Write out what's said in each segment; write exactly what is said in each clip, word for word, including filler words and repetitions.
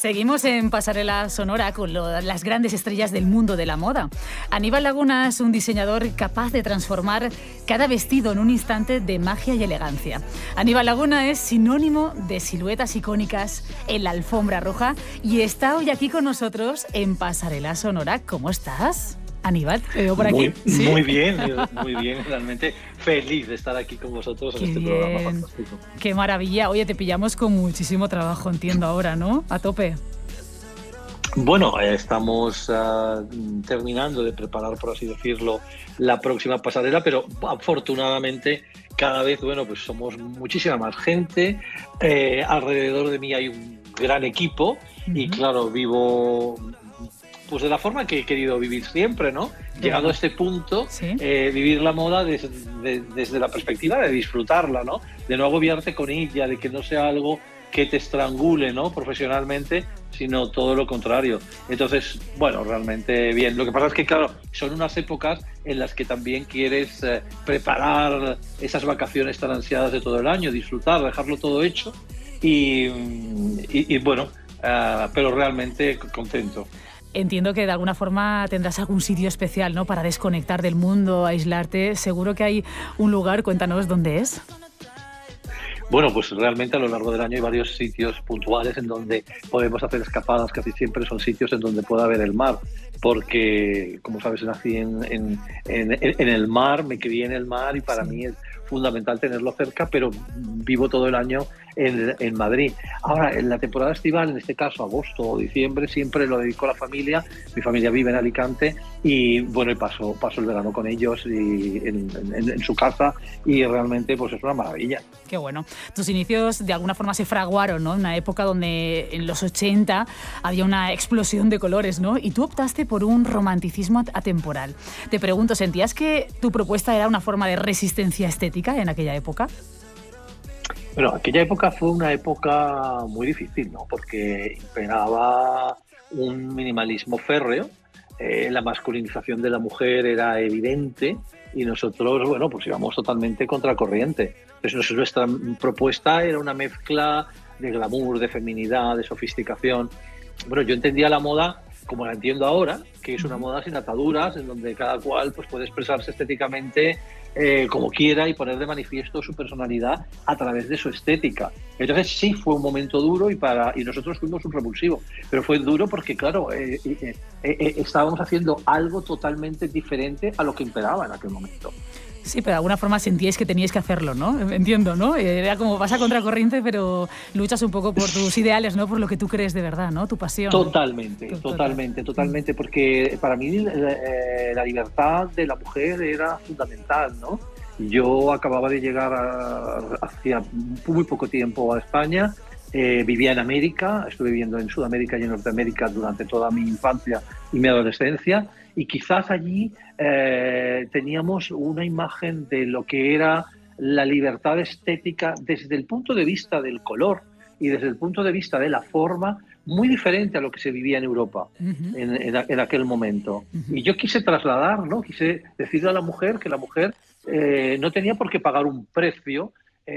Seguimos en Pasarela Sonora con lo, las grandes estrellas del mundo de la moda. Aníbal Laguna es un diseñador capaz de transformar cada vestido en un instante de magia y elegancia. Aníbal Laguna es sinónimo de siluetas icónicas en la alfombra roja y está hoy aquí con nosotros en Pasarela Sonora. ¿Cómo estás, Aníbal? ¿Te veo por aquí? Muy, ¿Sí? muy bien, muy bien, realmente feliz de estar aquí con vosotros en Qué este bien. programa fantástico. Qué maravilla. Oye, te pillamos con muchísimo trabajo, entiendo ahora, ¿no? A tope. Bueno, eh, estamos uh, terminando de preparar, por así decirlo, la próxima pasarela, pero afortunadamente cada vez, bueno, pues somos muchísima más gente. Eh, alrededor de mí hay un gran equipo uh-huh. y claro, vivo pues de la forma que he querido vivir siempre, ¿no? Llegado a este punto, ¿sí? eh, vivir la moda desde, de, desde la perspectiva de disfrutarla, ¿no? De no agobiarte con ella, de que no sea algo que te estrangule, ¿no? Profesionalmente, sino todo lo contrario. Entonces, bueno, realmente bien. Lo que pasa es que, claro, son unas épocas en las que también quieres eh, preparar esas vacaciones tan ansiadas de todo el año, disfrutar, dejarlo todo hecho y, y, y bueno, uh, pero realmente contento. Entiendo que de alguna forma tendrás algún sitio especial, ¿no? Para desconectar del mundo, aislarte. Seguro que hay un lugar, cuéntanos dónde es. Bueno, pues realmente a lo largo del año hay varios sitios puntuales en donde podemos hacer escapadas. Casi siempre son sitios en donde pueda haber el mar, porque, como sabes, nací en, en, en, en el mar, me crié en el mar y para sí. mí es fundamental tenerlo cerca, pero vivo todo el año en, en Madrid. Ahora, en la temporada estival, en este caso agosto o diciembre, siempre lo dedico a la familia. Mi familia vive en Alicante y bueno, y paso, paso el verano con ellos y en, en, en su casa y realmente pues es una maravilla. Qué bueno. Tus inicios de alguna forma se fraguaron, ¿no? En una época donde en los ochenta había una explosión de colores, ¿no? Y tú optaste por un romanticismo atemporal. Te pregunto, ¿sentías que tu propuesta era una forma de resistencia estética en aquella época? Bueno, aquella época fue una época muy difícil, ¿no? Porque imperaba un minimalismo férreo, eh, la masculinización de la mujer era evidente y nosotros, bueno, pues íbamos totalmente contracorriente. Entonces nuestra propuesta era una mezcla de glamour, de feminidad, de sofisticación. Bueno, yo entendía la moda como la entiendo ahora, que es una moda sin ataduras, en donde cada cual pues, puede expresarse estéticamente eh, como quiera y poner de manifiesto su personalidad a través de su estética. Entonces sí fue un momento duro y, para, y nosotros fuimos un revulsivo, pero fue duro porque, claro, eh, eh, eh, estábamos haciendo algo totalmente diferente a lo que imperaba en aquel momento. Sí, pero de alguna forma sentíais que teníais que hacerlo, ¿no? Entiendo, ¿no? Era como vas a contracorriente, pero luchas un poco por tus ideales, ¿no? Por lo que tú crees de verdad, ¿no? Tu pasión. Totalmente, Total. totalmente, totalmente, porque para mí eh, la libertad de la mujer era fundamental, ¿no? Yo acababa de llegar a, hacía muy poco tiempo a España, eh, vivía en América, estuve viviendo en Sudamérica y en Norteamérica durante toda mi infancia y mi adolescencia, y quizás allí eh, teníamos una imagen de lo que era la libertad estética desde el punto de vista del color y desde el punto de vista de la forma, muy diferente a lo que se vivía en Europa uh-huh. en, en, en aquel momento. Uh-huh. Y yo quise trasladar, ¿no? Quise decirle a la mujer que la mujer eh, no tenía por qué pagar un precio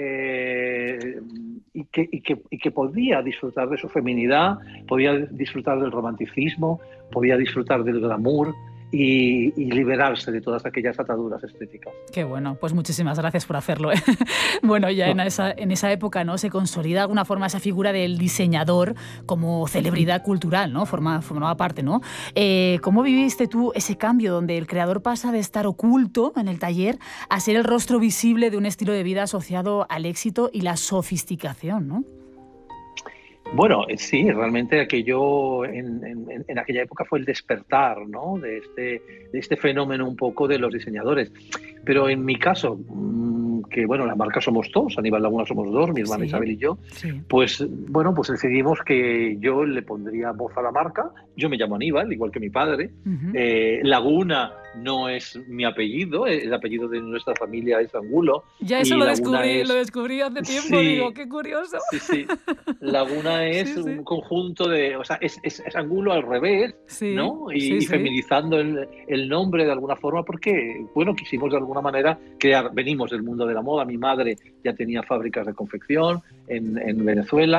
eh, y, que, y, que, y que podía disfrutar de su feminidad, podía disfrutar del romanticismo, podía disfrutar del glamour y, y liberarse de todas aquellas ataduras estéticas. Qué bueno, pues muchísimas gracias por hacerlo, ¿eh? Bueno, ya no. en, esa, en esa época, ¿no? Se consolida de alguna forma esa figura del diseñador como celebridad cultural, ¿no? Forma, formaba parte, ¿no? Eh, ¿Cómo viviste tú ese cambio donde el creador pasa de estar oculto en el taller a ser el rostro visible de un estilo de vida asociado al éxito y la sofisticación, ¿no? Bueno, sí, realmente aquello en, en, en aquella época fue el despertar, ¿no? de, este, de este fenómeno un poco de los diseñadores. Pero en mi caso, que bueno, la marca somos todos, Aníbal Laguna somos dos, mi hermana sí, Isabel y yo, sí. pues bueno, pues decidimos que yo le pondría voz a la marca. Yo me llamo Aníbal, igual que mi padre. Uh-huh. eh, Laguna no es mi apellido, el apellido de nuestra familia es Angulo. Ya eso lo descubrí, es... lo descubrí hace tiempo, sí, digo, qué curioso. Sí, sí. Laguna es sí, sí. un conjunto de, o sea, es, es, es Angulo al revés, sí, ¿no? Y, sí, y feminizando sí. el, el nombre de alguna forma, porque, bueno, quisimos de alguna manera crear, venimos del mundo de la moda, mi madre ya tenía fábricas de confección en, en Venezuela,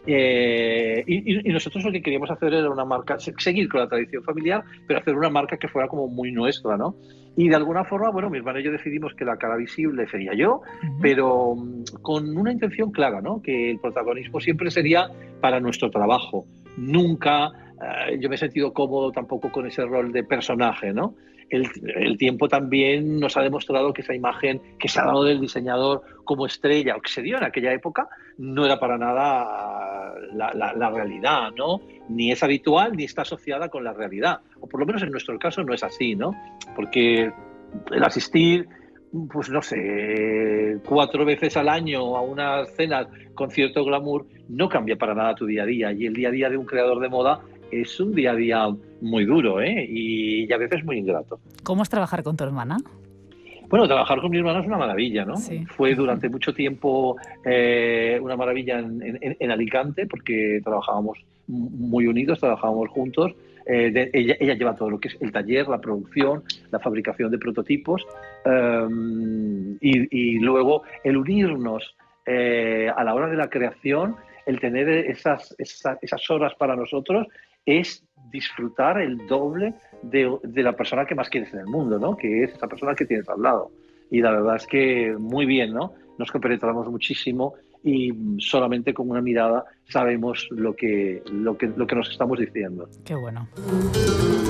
Eh, y, y nosotros lo que queríamos hacer era una marca, seguir con la tradición familiar, pero hacer una marca que fuera como muy nuestra, ¿no? Y de alguna forma, bueno, mi hermano y yo decidimos que la cara visible sería yo, Ujú. pero um, con una intención clara, ¿no? Que el protagonismo siempre sería para nuestro trabajo. Nunca uh, yo me he sentido cómodo tampoco con ese rol de personaje, ¿no? El, el tiempo también nos ha demostrado que esa imagen que se ha dado del diseñador como estrella, o que se dio en aquella época, no era para nada la, la, la realidad, ¿no? Ni es habitual ni está asociada con la realidad. O por lo menos en nuestro caso no es así, ¿no? Porque el asistir, pues no sé, cuatro veces al año a una cena con cierto glamour no cambia para nada tu día a día. Y el día a día de un creador de moda es un día a día muy duro, ¿eh? Y a veces muy ingrato. ¿Cómo es trabajar con tu hermana? Bueno, trabajar con mi hermana es una maravilla, ¿no? Sí. Fue durante mucho tiempo eh, una maravilla en, en, en Alicante, porque trabajábamos muy unidos, trabajábamos juntos. Eh, de, ella, ella lleva todo lo que es el taller, la producción, la fabricación de prototipos, eh, y, y luego el unirnos eh, a la hora de la creación, el tener esas, esas, esas horas para nosotros es disfrutar el doble de, de la persona que más quieres en el mundo, ¿no? Que es esa persona que tienes al lado. Y la verdad es que muy bien, ¿no? Nos compenetramos muchísimo y solamente con una mirada sabemos lo que, lo que, lo que nos estamos diciendo. Qué bueno.